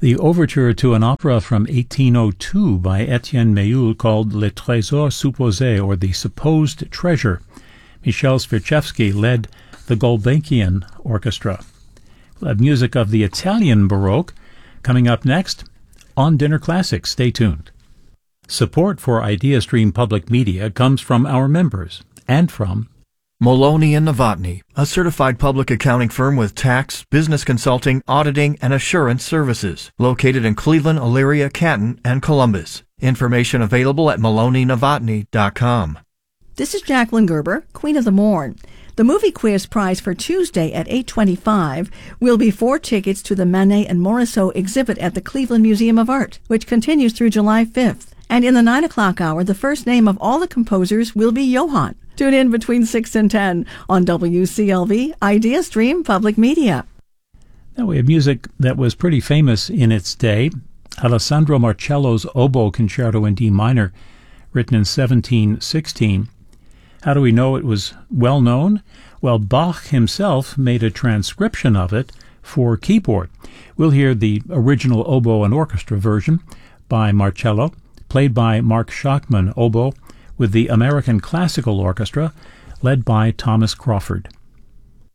The overture to an opera from 1802 by Etienne Méhul called Le Trésor Supposé, or The Supposed Treasure. Michel Svirchevsky led the Gulbenkian Orchestra. We'll have music of the Italian Baroque coming up next on Dinner Classics. Stay tuned. Support for IdeaStream Public Media comes from our members and from Maloney and Novotny, a certified public accounting firm with tax, business consulting, auditing, and assurance services, located in Cleveland, Elyria, Canton, and Columbus. Information available at maloneynovotny.com. This is Jacqueline Gerber, Queen of the Morn. The movie quiz prize for Tuesday at 8:25 will be 4 tickets to the Manet and Morisot exhibit at the Cleveland Museum of Art, which continues through July 5th. And in the 9 o'clock hour, the first name of all the composers will be Johann. Tune in between 6 and 10 on WCLV IdeaStream Public Media. Now we have music that was pretty famous in its day. Alessandro Marcello's Oboe Concerto in D minor, written in 1716. How do we know it was well known? Well, Bach himself made a transcription of it for keyboard. We'll hear the original oboe and orchestra version by Marcello, played by Mark Schachmann oboe, with the American Classical Orchestra, led by Thomas Crawford.